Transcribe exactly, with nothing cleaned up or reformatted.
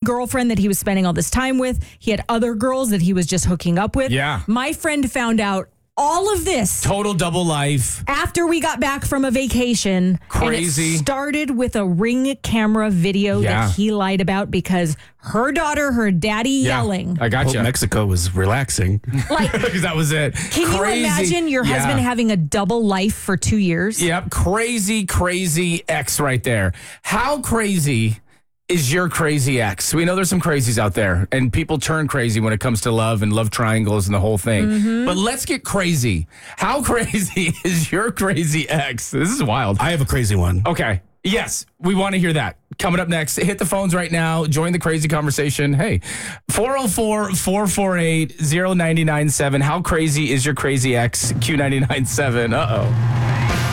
girlfriend that he was spending all this time with. He had other girls that he was just hooking up with. Yeah. My friend found out all of this Total double life. after we got back from a vacation. Crazy. And it started with a Ring camera video Yeah. that he lied about because her daughter heard daddy yelling. I got Hope you. Mexico was relaxing. Like, Because that was it. can Crazy. you imagine your Yeah. husband having a double life for two years? Yep. Crazy, crazy ex right there. How crazy is your crazy ex? We know there's some crazies out there, and people turn crazy when it comes to love and love triangles and the whole thing. Mm-hmm. But let's get crazy. How crazy is your crazy ex? This is wild. I have a crazy one. Okay. Yes, we want to hear that. Coming up next, hit the phones right now. Join the crazy conversation. Hey, four oh four, four four eight, oh nine nine seven. How crazy is your crazy ex? Q nine nine seven. Uh-oh.